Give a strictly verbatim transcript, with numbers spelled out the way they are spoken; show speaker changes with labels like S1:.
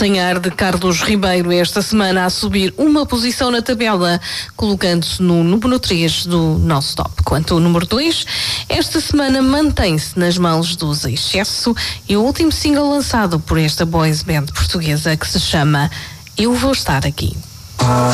S1: tem ar de Carlos Ribeiro esta semana a subir uma posição na tabela, colocando-se no número três do nosso top. Quanto ao número dois, esta semana mantém-se nas mãos dos Excesso e o último single lançado por esta boys band portuguesa que se chama Eu Vou Estar Aqui.